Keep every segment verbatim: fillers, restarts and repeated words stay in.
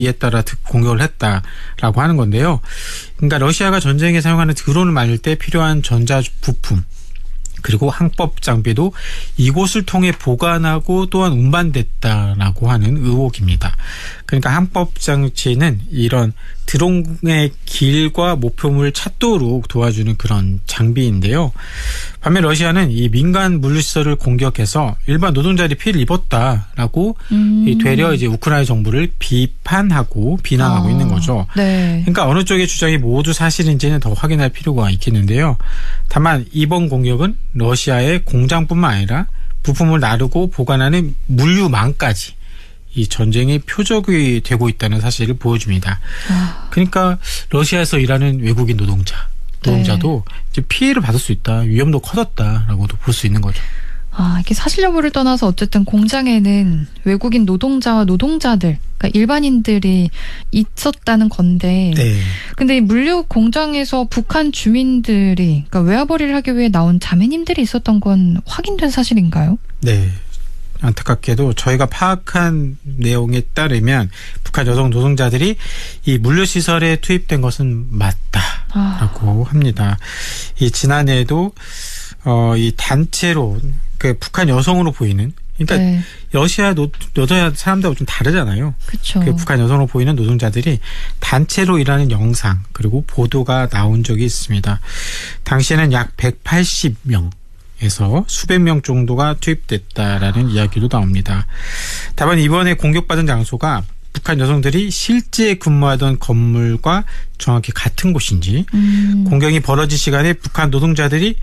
이에 따라 공격을 했다라고 하는 건데요. 그러니까 러시아가 전쟁에 사용하는 드론을 만들 때 필요한 전자 부품 그리고 항법 장비도 이곳을 통해 보관하고 또한 운반됐다라고 하는 의혹입니다. 그러니까 항법 장치는 이런 드론의 길과 목표물을 찾도록 도와주는 그런 장비인데요. 반면 러시아는 이 민간 물류시설을 공격해서 일반 노동자들이 피해를 입었다라고 음. 되려 이제 우크라이나 정부를 비판하고 비난하고 아, 있는 거죠. 네. 그러니까 어느 쪽의 주장이 모두 사실인지는 더 확인할 필요가 있겠는데요. 다만 이번 공격은 러시아의 공장뿐만 아니라 부품을 나르고 보관하는 물류망까지 이 전쟁의 표적이 되고 있다는 사실을 보여줍니다. 아. 그러니까 러시아에서 일하는 외국인 노동자, 노동자도 네. 이제 피해를 받을 수 있다, 위험도 커졌다라고도 볼 수 있는 거죠. 아, 이게 사실 여부를 떠나서 어쨌든 공장에는 외국인 노동자와 노동자들, 그러니까 일반인들이 있었다는 건데, 네. 근데 이 물류 공장에서 북한 주민들이, 그러니까 외화벌이를 하기 위해 나온 자매님들이 있었던 건 확인된 사실인가요? 네. 안타깝게도 저희가 파악한 내용에 따르면 북한 여성 노동자들이 이 물류시설에 투입된 것은 맞다라고 아. 합니다. 이 지난해에도 어, 이 단체로 그 북한 여성으로 보이는 그러니까 네. 러시아 노, 여자 사람들하고 좀 다르잖아요. 그렇죠. 그 북한 여성으로 보이는 노동자들이 단체로 일하는 영상 그리고 보도가 나온 적이 있습니다. 당시에는 약 백팔십 명. 에서 수백 명 정도가 투입됐다라는 이야기도 나옵니다. 다만 이번에 공격받은 장소가 북한 여성들이 실제 근무하던 건물과 정확히 같은 곳인지 음. 공격이 벌어진 시간에 북한 노동자들이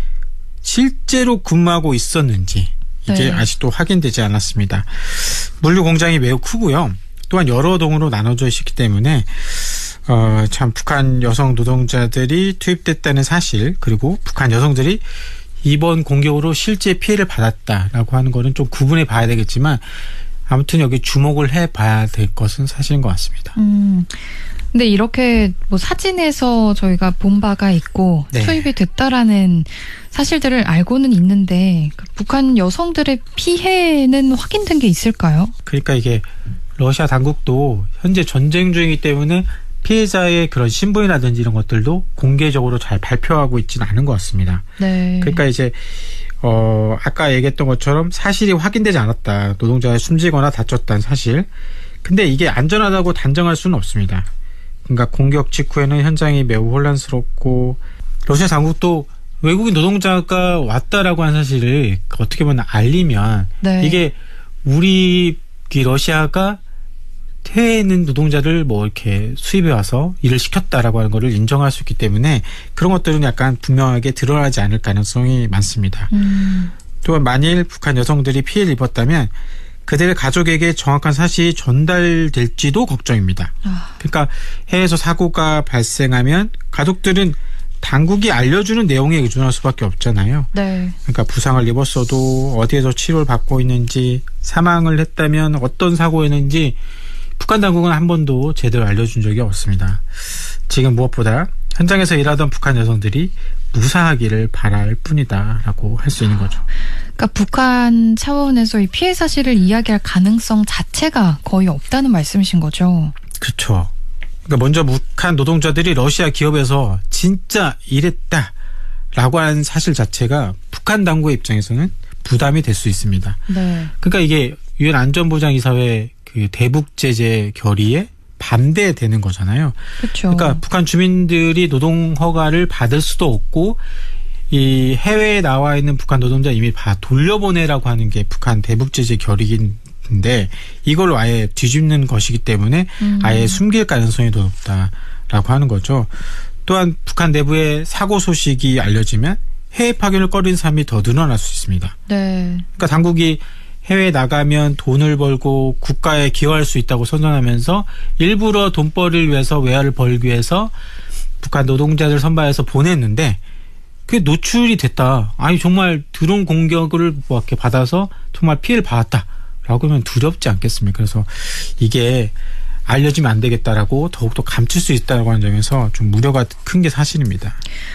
실제로 근무하고 있었는지 이게 네. 아직도 확인되지 않았습니다. 물류 공장이 매우 크고요. 또한 여러 동으로 나눠져 있기 때문에 어, 참 북한 여성 노동자들이 투입됐다는 사실 그리고 북한 여성들이 이번 공격으로 실제 피해를 받았다라고 하는 거는 좀 구분해 봐야 되겠지만 아무튼 여기 주목을 해 봐야 될 것은 사실인 것 같습니다. 음, 근데 이렇게 뭐 사진에서 저희가 본 바가 있고 네. 투입이 됐다라는 사실들을 알고는 있는데 북한 여성들의 피해는 확인된 게 있을까요? 그러니까 이게 러시아 당국도 현재 전쟁 중이기 때문에 피해자의 그런 신분이라든지 이런 것들도 공개적으로 잘 발표하고 있지는 않은 것 같습니다. 네. 그러니까 이제 어 아까 얘기했던 것처럼 사실이 확인되지 않았다. 노동자가 숨지거나 다쳤다는 사실. 근데 이게 안전하다고 단정할 수는 없습니다. 그러니까 공격 직후에는 현장이 매우 혼란스럽고 러시아 당국도 외국인 노동자가 왔다라고 하는 사실을 어떻게 보면 알리면 네. 이게 우리 러시아가 해외에 있는 노동자를 뭐 이렇게 수입해 와서 일을 시켰다라고 하는 거를 인정할 수 있기 때문에 그런 것들은 약간 분명하게 드러나지 않을 가능성이 많습니다. 음. 또한 만일 북한 여성들이 피해를 입었다면 그들의 가족에게 정확한 사실이 전달될지도 걱정입니다. 아. 그러니까 해외에서 사고가 발생하면 가족들은 당국이 알려주는 내용에 의존할 수밖에 없잖아요. 네. 그러니까 부상을 입었어도 어디에서 치료를 받고 있는지 사망을 했다면 어떤 사고였는지 북한 당국은 한 번도 제대로 알려준 적이 없습니다. 지금 무엇보다 현장에서 일하던 북한 여성들이 무사하기를 바랄 뿐이다라고 할 수 있는 거죠. 그러니까 북한 차원에서 이 피해 사실을 이야기할 가능성 자체가 거의 없다는 말씀이신 거죠? 그렇죠. 그러니까 먼저 북한 노동자들이 러시아 기업에서 진짜 일했다라고 하는 사실 자체가 북한 당국의 입장에서는 부담이 될 수 있습니다. 네. 그러니까 이게 유엔 안전보장이사회 그 대북 제재 결의에 반대되는 거잖아요. 그렇죠. 그러니까 북한 주민들이 노동 허가를 받을 수도 없고 이 해외에 나와 있는 북한 노동자 이미 다 돌려보내라고 하는 게 북한 대북 제재 결의인데 이걸 아예 뒤집는 것이기 때문에 음. 아예 숨길 가능성이 더 높다라고 하는 거죠. 또한 북한 내부의 사고 소식이 알려지면 해외 파견을 꺼리는 사람이 더 늘어날 수 있습니다. 네. 그러니까 당국이 해외에 나가면 돈을 벌고 국가에 기여할 수 있다고 선전하면서 일부러 돈벌이를 위해서 외화를 벌기 위해서 북한 노동자들 선발해서 보냈는데 그게 노출이 됐다. 아니 정말 드론 공격을 뭐 이렇게 받아서 정말 피해를 받았다라고 하면 두렵지 않겠습니까? 그래서 이게 알려지면 안 되겠다라고 더욱더 감출 수 있다고 하는 점에서 좀 우려가 큰 게 사실입니다.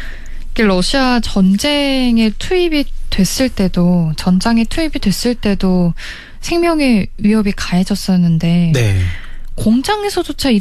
러시아 전쟁에 투입이 됐을 때도 전장에 투입이 됐을 때도 생명의 위협이 가해졌었는데 네. 공장에서조차 이런